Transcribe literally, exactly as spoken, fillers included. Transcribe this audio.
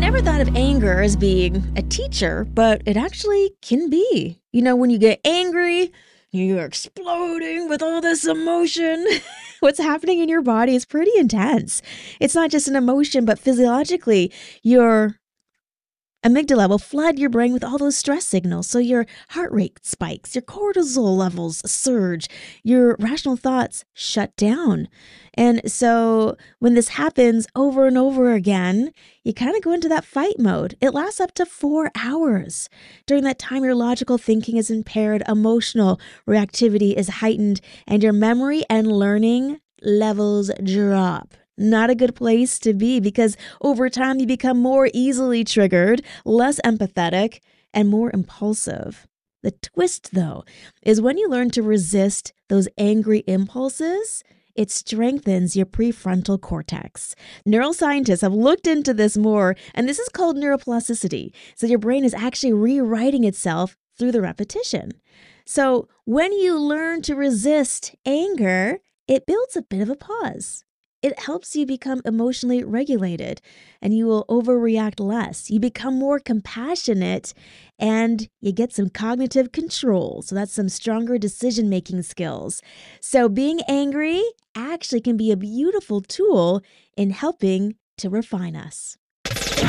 never thought of anger as being a teacher, but it actually can be. You know, when you get angry, you're exploding with all this emotion. What's happening in your body is pretty intense. It's not just an emotion, but physiologically, your amygdala will flood your brain with all those stress signals. So your heart rate spikes, your cortisol levels surge, your rational thoughts shut down. And so when this happens over and over again, you kind of go into that fight mode. It lasts up to four hours. During that time, your logical thinking is impaired, emotional reactivity is heightened, and your memory and learning levels drop. Not a good place to be, because over time you become more easily triggered, less empathetic, and more impulsive. The twist, though, is when you learn to resist those angry impulses, it strengthens your prefrontal cortex. Neuroscientists have looked into this more, and this is called neuroplasticity. So your brain is actually rewriting itself through the repetition. So when you learn to resist anger, it builds a bit of a pause. It helps you become emotionally regulated, and you will overreact less. You become more compassionate, and you get some cognitive control. So that's some stronger decision-making skills. So being angry actually can be a beautiful tool in helping to refine us.